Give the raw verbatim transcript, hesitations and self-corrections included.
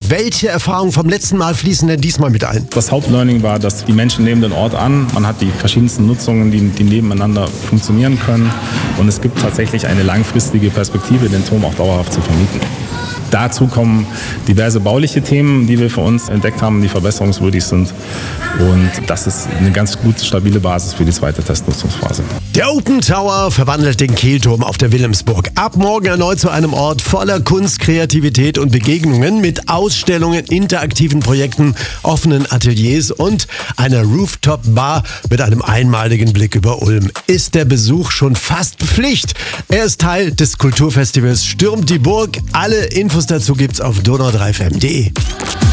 Welche Erfahrungen vom letzten Mal fließen denn diesmal mit ein? Das Hauptlearning war, dass die Menschen nehmen den Ort an. Man hat die verschiedensten Nutzungen, die, die nebeneinander funktionieren können. Und es gibt tatsächlich eine langfristige Perspektive, den Turm auch dauerhaft zu vermieten. Dazu kommen diverse bauliche Themen, die wir für uns entdeckt haben, die verbesserungswürdig sind. Und das ist eine ganz gute, stabile Basis für die zweite Testnutzungsphase. Der Open Tower verwandelt den Kehlturm auf der Wilhelmsburg ab morgen erneut zu einem Ort voller Kunst, Kreativität und Begegnungen mit Ausstellungen, interaktiven Projekten, offenen Ateliers und einer Rooftop-Bar mit einem einmaligen Blick über Ulm. Ist der Besuch schon fast Pflicht? Er ist Teil des Kulturfestivals Stürmt die Burg. Alle Infos dazu gibt's auf donau drei f m punkt de.